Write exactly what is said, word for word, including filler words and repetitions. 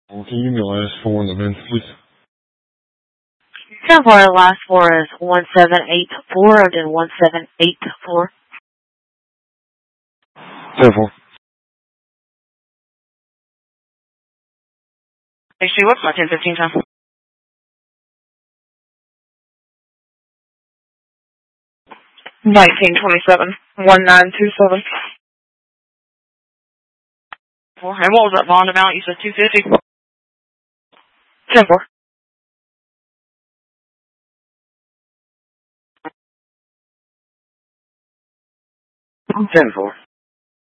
Well, can you give me the last four in the VIN, please? ten four, the last four is one seven eight four, and then one seven eight four. ten four. Actually, what's my ten fifteen time? nineteen twenty-seven, one nine two seven. And what was that bond amount? You said two fifty? ten four. ten four.